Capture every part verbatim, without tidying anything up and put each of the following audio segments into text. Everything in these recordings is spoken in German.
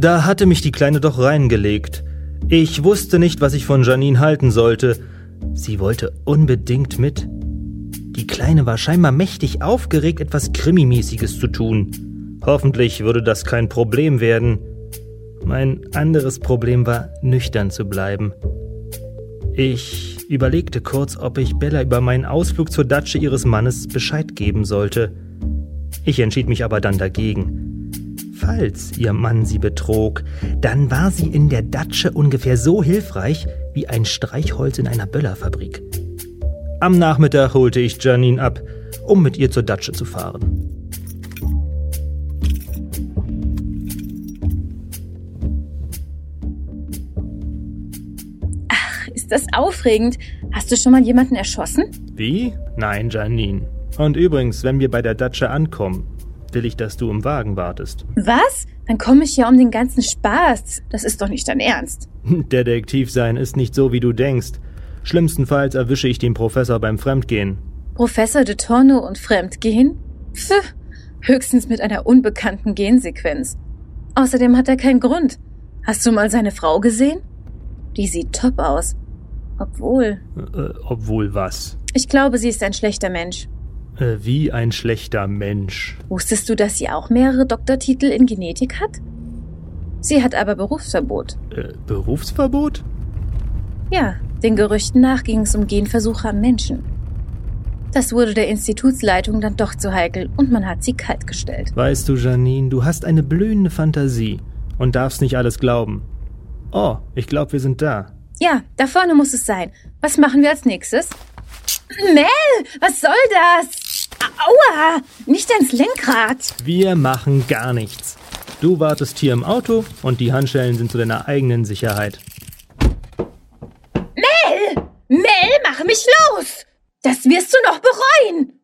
Da hatte mich die Kleine doch reingelegt. Ich wusste nicht, was ich von Janine halten sollte. Sie wollte unbedingt mit. Die Kleine war scheinbar mächtig aufgeregt, etwas Krimimäßiges zu tun. Hoffentlich würde das kein Problem werden. Mein anderes Problem war, nüchtern zu bleiben. Ich überlegte kurz, ob ich Bella über meinen Ausflug zur Datsche ihres Mannes Bescheid geben sollte. Ich entschied mich aber dann dagegen. Falls ihr Mann sie betrog, dann war sie in der Datsche ungefähr so hilfreich wie ein Streichholz in einer Böllerfabrik. Am Nachmittag holte ich Janine ab, um mit ihr zur Datsche zu fahren. Ach, ist das aufregend. Hast du schon mal jemanden erschossen? Wie? Nein, Janine. Und übrigens, wenn wir bei der Datsche ankommen, will ich, dass du im Wagen wartest. Was? Dann komme ich ja um den ganzen Spaß. Das ist doch nicht dein Ernst. Detektiv sein ist nicht so, wie du denkst. Schlimmstenfalls erwische ich den Professor beim Fremdgehen. Professor de Torno und Fremdgehen? Pff, höchstens mit einer unbekannten Gensequenz. Außerdem hat er keinen Grund. Hast du mal seine Frau gesehen? Die sieht top aus. Obwohl... Äh, obwohl was? Ich glaube, sie ist ein schlechter Mensch. Äh, wie ein schlechter Mensch. Wusstest du, dass sie auch mehrere Doktortitel in Genetik hat? Sie hat aber Berufsverbot. Äh, Berufsverbot? Ja, den Gerüchten nach ging es um Genversuche am Menschen. Das wurde der Institutsleitung dann doch zu heikel und man hat sie kaltgestellt. Weißt du, Janine, du hast eine blühende Fantasie und darfst nicht alles glauben. Oh, ich glaube, wir sind da. Ja, da vorne muss es sein. Was machen wir als nächstes? Mel, was soll das? Aua, nicht ans Lenkrad. Wir machen gar nichts. Du wartest hier im Auto und die Handschellen sind zu deiner eigenen Sicherheit. Mel, Mel, mach mich los. Das wirst du noch bereuen.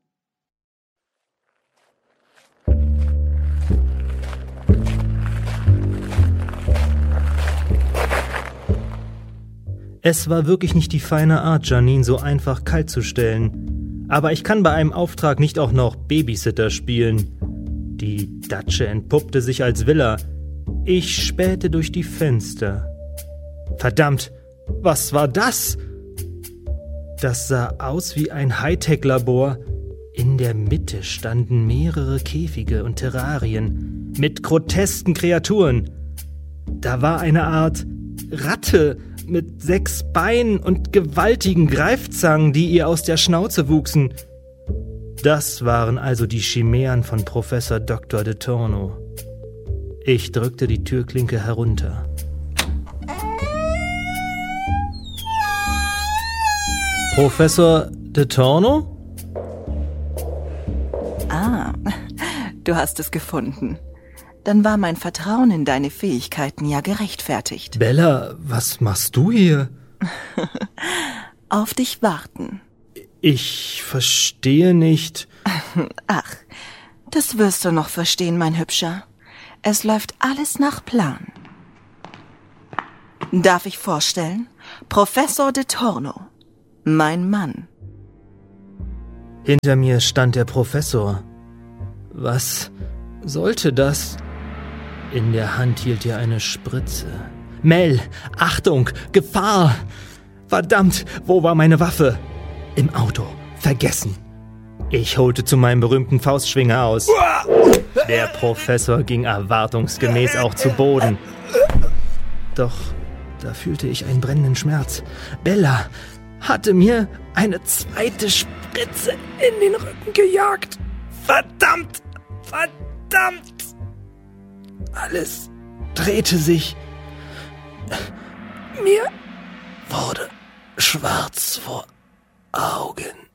Es war wirklich nicht die feine Art, Janine so einfach kalt zu stellen. Aber ich kann bei einem Auftrag nicht auch noch Babysitter spielen. Die Datsche entpuppte sich als Villa. Ich spähte durch die Fenster. Verdammt, was war das? Das sah aus wie ein Hightech-Labor. In der Mitte standen mehrere Käfige und Terrarien mit grotesken Kreaturen. Da war eine Art Ratte mit sechs Beinen und gewaltigen Greifzangen, die ihr aus der Schnauze wuchsen. Das waren also die Chimären von Professor Doktor de Torno. Ich drückte die Türklinke herunter. Professor de Torno? Ah, du hast es gefunden. Dann war mein Vertrauen in deine Fähigkeiten ja gerechtfertigt. Bella, was machst du hier? Auf dich warten. Ich verstehe nicht. Ach, das wirst du noch verstehen, mein Hübscher. Es läuft alles nach Plan. Darf ich vorstellen? Professor de Torno, mein Mann. Hinter mir stand der Professor. Was sollte das? In der Hand hielt er eine Spritze. Mel, Achtung, Gefahr! Verdammt, wo war meine Waffe? Im Auto, vergessen. Ich holte zu meinem berühmten Faustschwinger aus. Der Professor ging erwartungsgemäß auch zu Boden. Doch da fühlte ich einen brennenden Schmerz. Bella hatte mir eine zweite Spritze in den Rücken gejagt. Verdammt! Verdammt! Alles drehte sich. Mir wurde schwarz vor Augen.